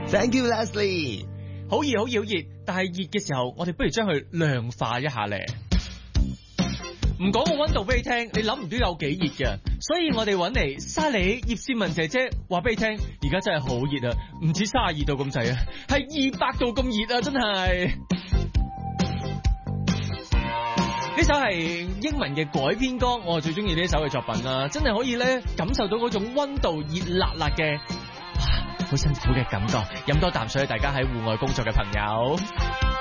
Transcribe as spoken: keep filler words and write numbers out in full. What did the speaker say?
Thank you Leslie。 好熱好熱好熱，但係熱嘅時候，我哋不如將佢量化一下咧。唔講個溫度俾你聽，你諗唔到有幾熱嘅，所以我哋揾嚟莎莉葉倩文姐姐話俾你聽，而家真係好熱啊，唔止三十二度咁滯啊，係二百度咁熱啊，真係。呢首係英文嘅改編歌，我最中意呢一首嘅作品啦，真係可以咧感受到嗰種溫度熱辣辣嘅，好辛苦嘅感覺。飲多啖水，大家喺戶外工作嘅朋友。